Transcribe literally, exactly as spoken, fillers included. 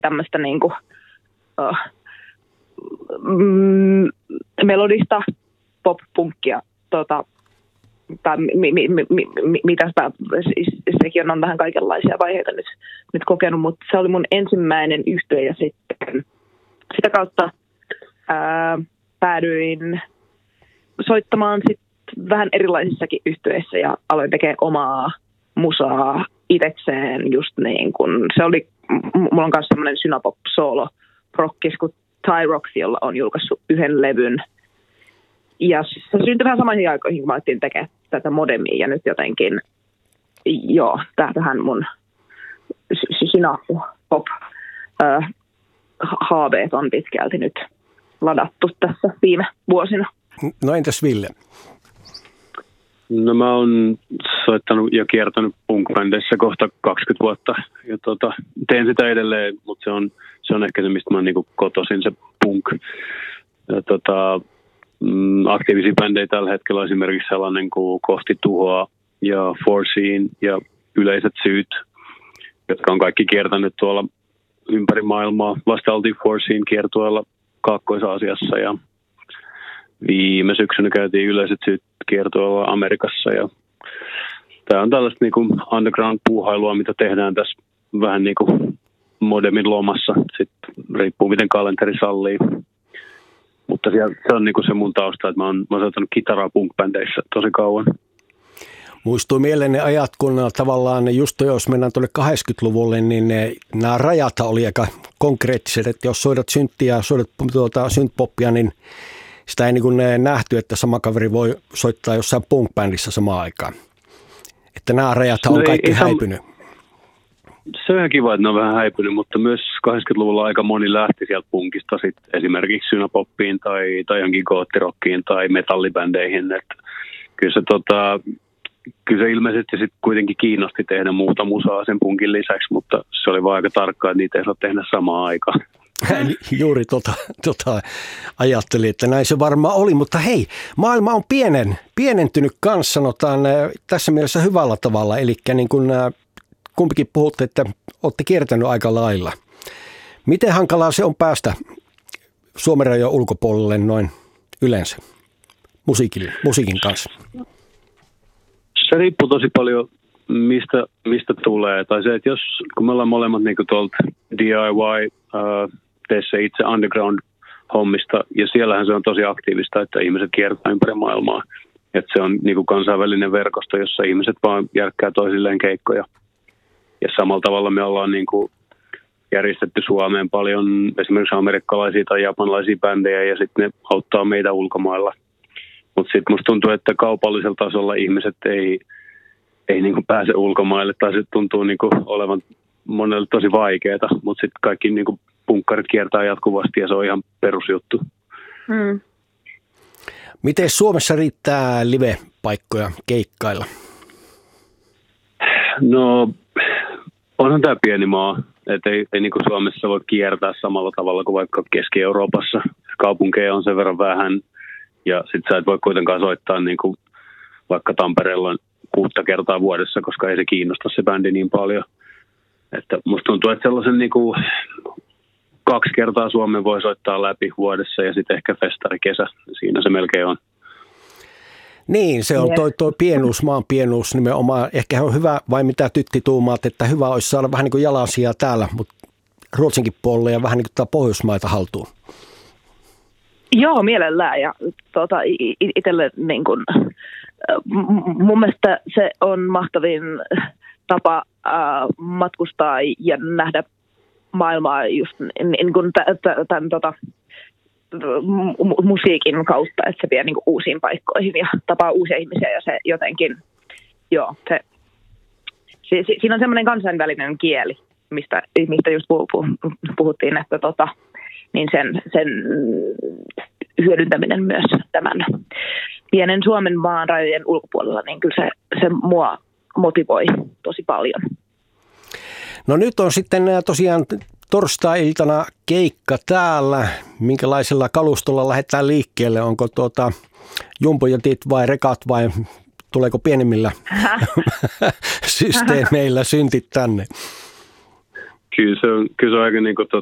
tämmöistä niinku, uh, mm, melodista pop-punkkia, tota, tai mi, mi, mi, mi, mi, mitä sitä, sekin on vähän kaikenlaisia vaiheita nyt, nyt kokenut, mutta se oli mun ensimmäinen yhtye ja sitten sitä kautta ää, päädyin soittamaan sit vähän erilaisissakin yhtyeissä ja aloin tekemään omaa musaa itekseen just niin kun, se oli, mulla on myös semmoinen synapop solo prokkis kuin Ty Roxy, jolla on julkaissut yhden levyn. Ja se syntyi vähän samoihin aikoihin, kun mä alettiin tekemään tätä modemia ja nyt jotenkin, joo, tähän mun synapop haaveet on pitkälti nyt ladattu tässä viime vuosina. No entäs Ville? No mä oon soittanut ja kiertänyt punk-bändeissä kohta kaksikymmentä vuotta ja tota, teen sitä edelleen, mutta se on, se on ehkä se, mistä mä oon niinku kotoisin, se punk. Ja tota, mm, aktiivisia bändejä tällä hetkellä on esimerkiksi sellainen kuin Kohti tuhoa ja Foreseen ja Yleiset syyt, jotka on kaikki kiertänyt tuolla ympäri maailmaa. Vasta oltiin Foreseen kiertueella Kaakkois-Aasiassa ja viime syksynä käytiin Yleiset syyt kiertueella Amerikassa. Ja tämä on tällaista niinku underground-puuhailua, mitä tehdään tässä vähän niin kuin modemin lomassa. Sitten riippuu, miten kalenteri sallii. Mutta se on niinku se mun tausta, että mä oon, mä oon soittanut kitaraa punk-bändeissä tosi kauan. Muistuu mieleen ne ajat, kun tavallaan just jos mennään tuonne kahdeksankymmentäluvulle, niin ne, nämä rajat oli aika konkreettiset, että jos soitat synttiä ja soitat tuota, synthpoppia, niin sitä ei niin kuin nähty, että sama kaveri voi soittaa jossain punk-bändissä samaan aikaan. Että nämä rajat on no kaikki ei, häipynyt. Se on ihan kiva, että ne on vähän häipynyt, mutta myös kahdeksankymmentäluvulla aika moni lähti sieltä punkista sit esimerkiksi synapoppiin tai, tai johonkin goottirockiin tai metallibändeihin. Että kyllä se tota... Kyllä se ilmeisesti sitten kuitenkin kiinnosti tehdä muuta musaa sen punkin lisäksi, mutta se oli vaan aika tarkkaa, että niitä ei saa tehdä samaan aikaan. Juuri tota, tota ajattelin, että näin se varmaan oli, mutta hei, maailma on pienen, pienentynyt kanssa, sanotaan tässä mielessä hyvällä tavalla, eli niin kuin kumpikin puhutte, että olette kiertänyt aika lailla. Miten hankalaa se on päästä Suomen rajojen ulkopuolelle noin yleensä musiikin, musiikin kanssa? Se riippuu tosi paljon, mistä, mistä tulee. Tai se, että jos, kun me ollaan molemmat niin tuolta D I Y, uh, tee se itse underground-hommista, ja siellähän se on tosi aktiivista, että ihmiset kiertää ympäri maailmaa. Että se on niin kuin kansainvälinen verkosto, jossa ihmiset vaan järkkää toisilleen keikkoja. Ja samalla tavalla me ollaan niin kuin järjestetty Suomeen paljon esimerkiksi amerikkalaisia tai japanlaisia bändejä, ja sitten ne auttaa meitä ulkomailla. Mutta sitten musta tuntuu, että kaupallisella tasolla ihmiset ei, ei niinku pääse ulkomaille, tai se tuntuu niinku olevan monelle tosi vaikeaa, mutta sitten kaikki niinku punkkarit kiertää jatkuvasti ja se on ihan perusjuttu. Hmm. Miten Suomessa riittää live-paikkoja keikkailla? No onhan tämä pieni maa, että ei, ei niinku Suomessa voi kiertää samalla tavalla kuin vaikka Keski-Euroopassa. Kaupunkeja on sen verran vähän. Ja sit sä et voi kuitenkaan soittaa niin kuin vaikka Tampereella kuutta kertaa vuodessa, koska ei se kiinnosta se bändi niin paljon. Että musta tuntuu, että sellaisen niin kuin kaksi kertaa Suomen voi soittaa läpi vuodessa ja sitten ehkä festarikesä. Siinä se melkein on. Niin, se on toi, toi pienuus, maan pienuus nimenomaan. Ehkä on hyvä, vai mitä Tytti tuumaat, että hyvä olisi saada vähän niin kuin jalansijaa täällä, mutta Ruotsinkin puolelle ja vähän niin kuin Pohjoismaita haltuun. Joo, mielellään. Ja tuota, itselle niin kun, mun mielestä se on mahtavin tapa äh, matkustaa ja nähdä maailmaa just niin kun tämän tota, musiikin kautta, että se vie niin kun uusiin paikkoihin ja tapaa uusia ihmisiä ja se jotenkin, joo, se, se, se siinä on semmoinen kansainvälinen kieli, mistä, mistä just puhuttiin, että tota, niin sen, sen hyödyntäminen myös tämän pienen Suomen maan rajojen ulkopuolella, niin kyllä se, se mua motivoi tosi paljon. No nyt on sitten tosiaan torstai-iltana keikka täällä. Minkälaisella kalustolla lähdetään liikkeelle? Onko tuota jumbojetit vai rekat vai tuleeko pienemmillä systeemeillä syntit tänne? Kyllä se on, kyllä se on aika niin kuin,